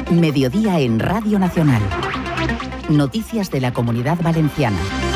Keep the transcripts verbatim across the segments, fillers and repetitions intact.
Mediodía en Radio Nacional. Noticias de la Comunidad Valenciana.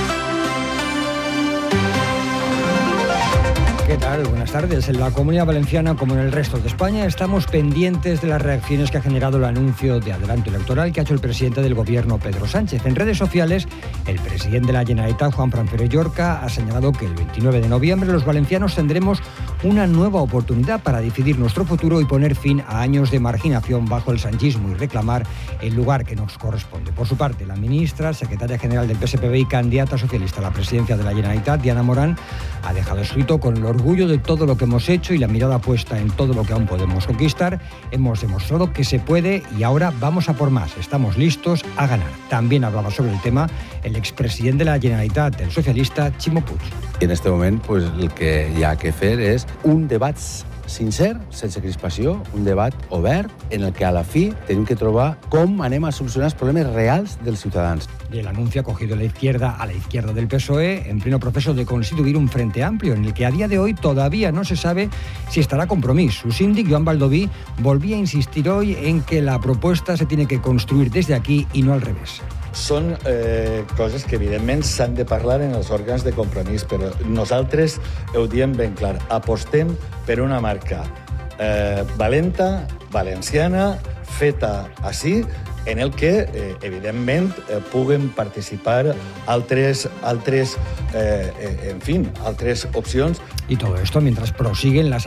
¿Qué tal? Buenas tardes. En la Comunidad Valenciana, como en el resto de España, estamos pendientes de las reacciones que ha generado el anuncio de adelanto electoral que ha hecho el presidente del Gobierno, Pedro Sánchez. En redes sociales, el presidente de la Generalitat, Juanfran Pérez-Llorca, ha señalado que el veintinueve de noviembre los valencianos tendremos una nueva oportunidad para decidir nuestro futuro y poner fin a años de marginación bajo el sanchismo y reclamar el lugar que nos corresponde. Por su parte, la ministra, secretaria general del P S P V y candidata socialista a la presidencia de la Generalitat, Diana Morán, ha dejado escrito: con el orgullo de todo lo que hemos hecho y la mirada puesta en todo lo que aún podemos conquistar, hemos demostrado que se puede y ahora vamos a por más. Estamos listos a ganar. También hablaba sobre el tema el expresidente de la Generalitat, el socialista Ximo Puig. En este moment, pues, el que hi ha que fer és un debat sincer, sense crispació, un debat obert, en el que a la fi tenim que trobar com anem a solucionar els problemes reals dels ciutadans. Y el anuncio ha cogido la izquierda a la izquierda del P S O E en pleno proceso de constituir un frente amplio en el que a día de hoy todavía no se sabe si estará Compromís. Su síndic, Joan Baldoví, volvía a insistir hoy en que la propuesta se tiene que construir desde aquí y no al revés. Són eh, coses que evidentment s'han de parlar en els òrgans de Compromís, però nosaltres ho diem ben clar, apostem per una marca eh, valenta, valenciana, feta així, en el que, eh, evidentment, eh, puguen participar altres, altres eh, en fin, altres opcions. Y todo esto mientras prosiguen las